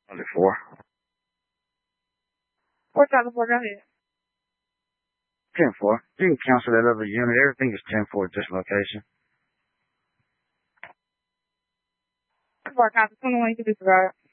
Only 4. 4,004, go ahead. 10-4. You can cancel that other unit. Everything is 10-4 at this location. 4, copy 21, you can disregard.